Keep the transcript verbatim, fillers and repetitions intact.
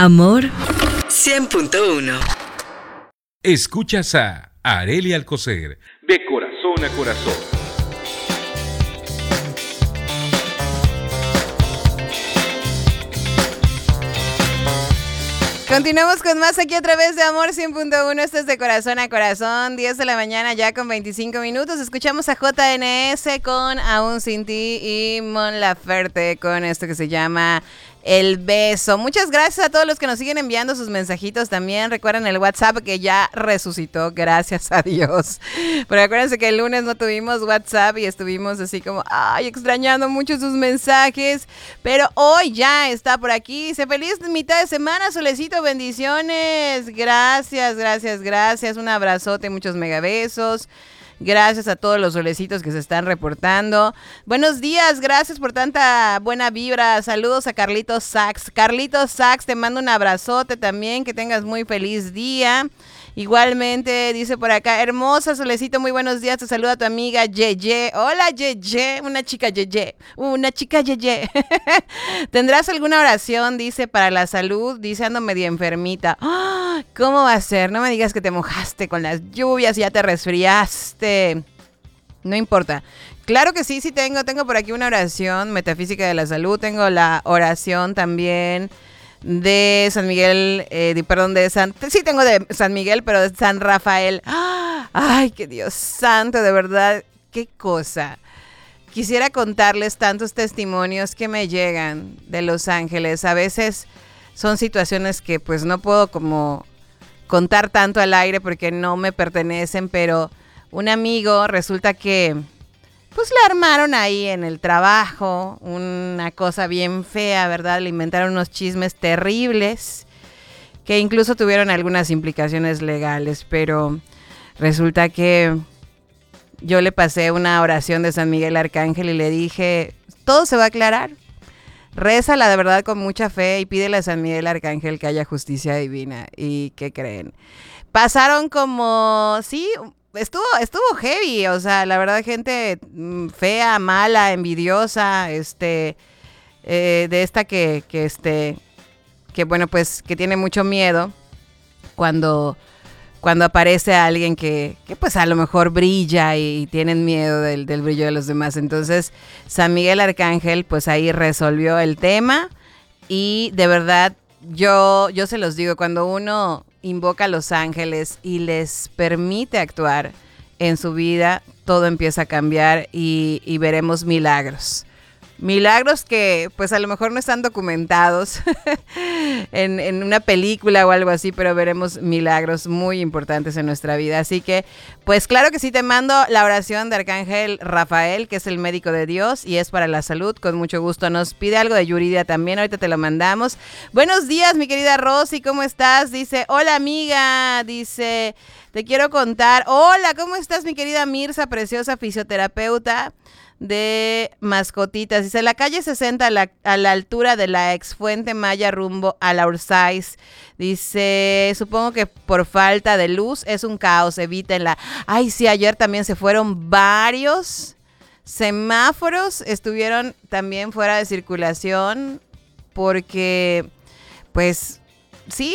Amor cien punto uno. Escuchas a Arely Alcocer, de corazón a corazón. Continuamos con más aquí a través de Amor cien punto uno. Esto es de corazón a corazón, diez de la mañana ya con veinticinco minutos. Escuchamos a J N S con Aún Sin Ti y Mon Laferte con esto que se llama El Beso. Muchas gracias a todos los que nos siguen enviando sus mensajitos también. Recuerden el WhatsApp que ya resucitó, gracias a Dios. Pero acuérdense que el lunes no tuvimos WhatsApp y estuvimos así como, ay, extrañando mucho sus mensajes. Pero hoy ya está por aquí. Dice, feliz mitad de semana, Solecito, bendiciones. Gracias, gracias, gracias. Un abrazote, muchos megabesos. Gracias a todos los solecitos que se están reportando. Buenos días, gracias por tanta buena vibra. Saludos a Carlitos Sax. Carlitos Sax, te mando un abrazote también. Que tengas muy feliz día. Igualmente, dice por acá, hermosa Solecito, muy buenos días. Te saluda tu amiga Yeye. Hola Yeye, una chica Yeye. Una chica Yeye. ¿Tendrás alguna oración, dice, para la salud? Dice, ando medio enfermita. ¡Oh! ¿Cómo va a ser? No me digas que te mojaste con las lluvias y ya te resfriaste. No importa. Claro que sí, sí tengo. Tengo por aquí una oración metafísica de la salud. Tengo la oración también de San Miguel, eh, de, perdón, de San... Sí tengo de San Miguel, pero de San Rafael. ¡Ah! ¡Ay, qué Dios santo! De verdad, qué cosa. Quisiera contarles tantos testimonios que me llegan de Los Ángeles. A veces son situaciones que pues no puedo como contar tanto al aire porque no me pertenecen, pero un amigo resulta que pues le armaron ahí en el trabajo una cosa bien fea, ¿verdad? Le inventaron unos chismes terribles que incluso tuvieron algunas implicaciones legales, pero resulta que yo le pasé una oración de San Miguel Arcángel y le dije, todo se va a aclarar. Rézala de verdad con mucha fe y pídele a San Miguel Arcángel que haya justicia divina. ¿Y qué creen? Pasaron como, sí, estuvo, estuvo heavy, o sea, la verdad, gente fea, mala, envidiosa, este, eh, de esta que, que, este, que bueno, pues, que tiene mucho miedo cuando, cuando aparece alguien que, que pues a lo mejor brilla y, y tienen miedo del, del brillo de los demás. Entonces, San Miguel Arcángel, pues ahí resolvió el tema y de verdad, yo, yo se los digo, cuando uno invoca a los ángeles y les permite actuar en su vida, todo empieza a cambiar y, y veremos milagros. Milagros que pues a lo mejor no están documentados en, en una película o algo así, pero veremos milagros muy importantes en nuestra vida. Así que pues claro que sí, te mando la oración de Arcángel Rafael, que es el médico de Dios y es para la salud, con mucho gusto. Nos pide algo de Yuridia también, ahorita te lo mandamos. Buenos días, mi querida Rosy, ¿cómo estás? Dice, hola amiga, dice, te quiero contar. Hola, ¿cómo estás, mi querida Mirza, preciosa fisioterapeuta de mascotitas? Dice, la calle sesenta a la, a la altura de la ex Fuente Maya rumbo a la Ursais. Dice, supongo que por falta de luz es un caos, evítenla. Ay, sí, ayer también se fueron varios semáforos, estuvieron también fuera de circulación porque, pues, sí,